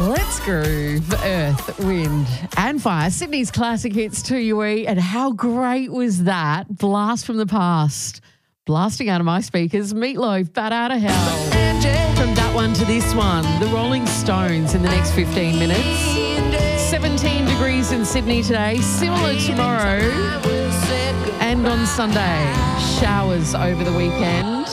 Let's groove, Earth, Wind and Fire. Sydney's classic hits 2UE. And how great was that? Blast from the past. Blasting out of my speakers, Meatloaf, Bat Out of Hell. From that one to this one, the Rolling Stones in the next 15 minutes. 17 degrees in Sydney today, similar tomorrow. And on Sunday, showers over the weekend.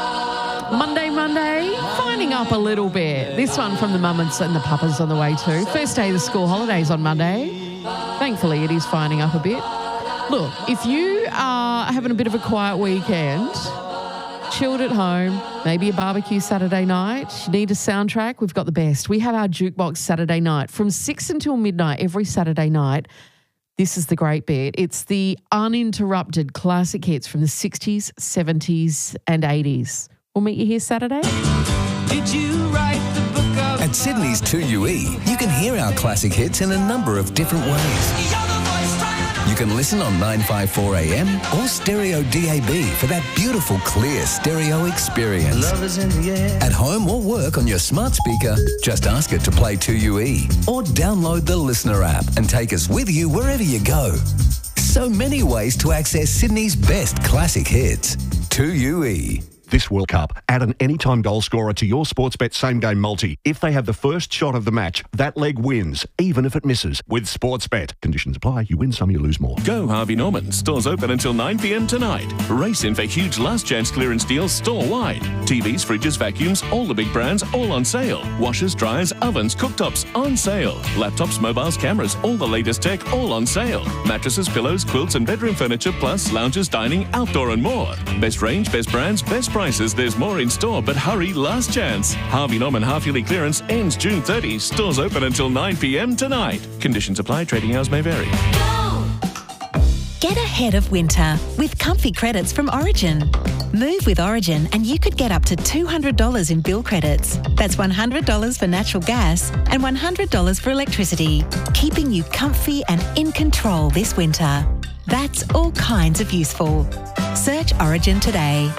Monday, finding up a little bit. This one from the Mamas and the Papas on the way too. First day of the school holidays on Monday. Thankfully, it is finding up a bit. Look, if you are having a bit of a quiet weekend, chilled at home, maybe a barbecue Saturday night, you need a soundtrack, we've got the best. We have our Jukebox Saturday night from 6 until midnight every Saturday night. This is the great bit. It's the uninterrupted classic hits from the 60s, 70s and 80s. We'll meet you here Saturday. Did you write the book of At Sydney's 2UE, you can hear our classic hits in a number of different ways. You can listen on 954 AM or stereo DAB for that beautiful, clear stereo experience. Love is in the air. At home or work on your smart speaker, just ask it to play 2UE or download the Listener app and take us with you wherever you go. So many ways to access Sydney's best classic hits. 2UE. This World Cup, add an anytime goal scorer to your Sportsbet same-game multi. If they have the first shot of the match, that leg wins, even if it misses. With Sportsbet. Conditions apply. You win some, you lose more. Go Harvey Norman. Stores open until 9 p.m. tonight. Race in for huge last chance clearance deals store-wide. TVs, fridges, vacuums, all the big brands, all on sale. Washers, dryers, ovens, cooktops, on sale. Laptops, mobiles, cameras, all the latest tech, all on sale. Mattresses, pillows, quilts and bedroom furniture, plus lounges, dining, outdoor and more. Best range, best brands, best prices. There's more in store, but hurry, last chance. Harvey Norman half-yearly clearance ends June 30. Stores open until 9 p.m. tonight. Conditions apply. Trading hours may vary. Get ahead of winter with comfy credits from Origin. Move with Origin and you could get up to $200 in bill credits. That's $100 for natural gas and $100 for electricity, keeping you comfy and in control this winter. That's all kinds of useful. Search Origin today.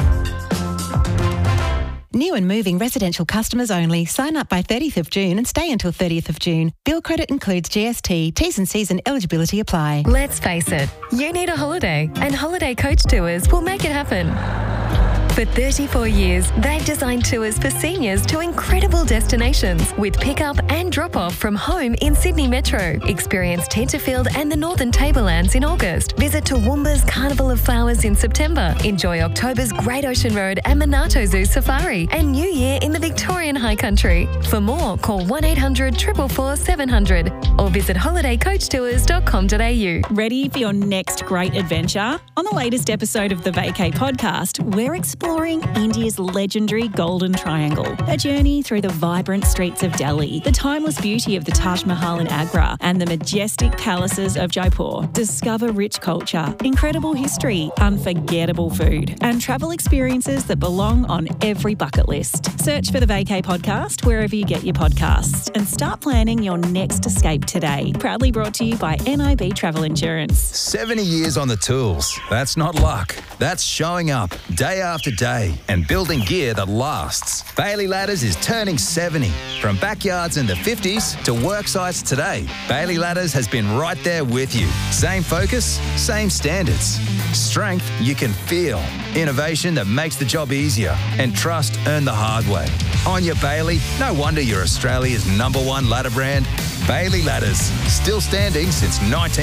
New and moving residential customers only. Sign up by 30th of June and stay until 30th of June. Bill credit includes GST. T's and C's and eligibility apply. Let's face it, you need a holiday, and Holiday Coach Tours will make it happen. For 34 years, they've designed tours for seniors to incredible destinations with pick-up and drop-off from home in Sydney Metro. Experience Tenterfield and the Northern Tablelands in August. Visit Toowoomba's Carnival of Flowers in September. Enjoy October's Great Ocean Road and Monarto Zoo Safari and New Year in the Victorian High Country. For more, call 1800 444 700 or visit holidaycoachtours.com.au. Ready for your next great adventure? On the latest episode of the Vacay podcast, we're exploring India's legendary Golden Triangle, a journey through the vibrant streets of Delhi, the timeless beauty of the Taj Mahal in Agra, and the majestic palaces of Jaipur. Discover rich culture, incredible history, unforgettable food, and travel experiences that belong on every bucket list. Search for the Vacay podcast wherever you get your podcasts and start planning your next escape today. Proudly brought to you by NIB Travel Insurance. 70 years on the tools. That's not luck. That's showing up day after day and building gear that lasts. Bailey Ladders is turning 70. From backyards in the 50s to work sites today, Bailey Ladders has been right there with you. Same focus, same standards. Strength you can feel. Innovation that makes the job easier. And trust earned the hard way. On your Bailey, no wonder you're Australia's #1 ladder brand. Bailey Ladders, still standing since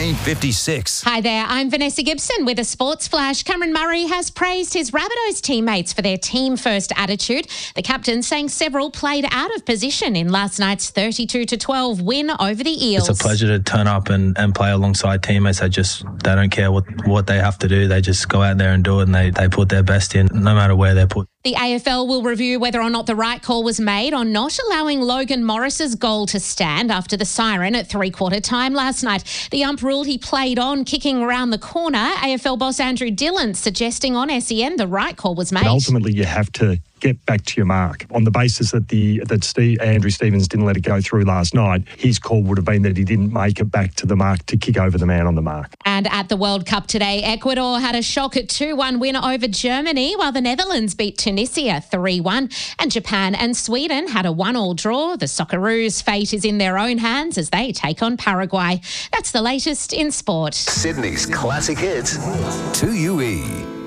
1956. Hi there, I'm Vanessa Gibson with a sports flash. Cameron Murray has praised his Rabbitohs teammates for their team-first attitude. The captain saying several played out of position in last night's 32-12 win over the Eels. It's a pleasure to turn up and play alongside teammates. They don't care what they have to do. They just go out there and do it, and they put their best in, no matter where they're put. The AFL will review whether or not the right call was made on not allowing Logan Morris's goal to stand after the siren at three-quarter time last night. The ump ruled he played on, kicking around the corner. AFL boss Andrew Dillon suggesting on SEN the right call was made. But ultimately, you have to get back to your mark. On the basis that Andrew Stevens didn't let it go through last night, his call would have been that he didn't make it back to the mark to kick over the man on the mark. And at the World Cup today, Ecuador had a shock at 2-1 win over Germany, while the Netherlands beat Tunisia 3-1. And Japan and Sweden had a 1-1 draw. The Socceroos' fate is in their own hands as they take on Paraguay. That's the latest in sport. Sydney's classic hits, 2UE.